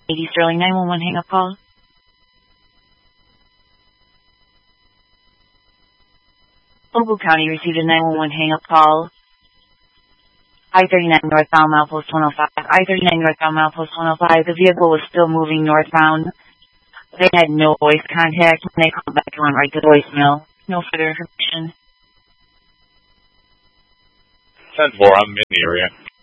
80 Sterling 911 hang up call. Ogle County received a 911 hang up call. I-39 northbound milepost 105. I-39 northbound milepost 105. The vehicle was still moving northbound. They had no voice contact. When they called back, it went right to voicemail. No further information. 10-4, I'm in the area.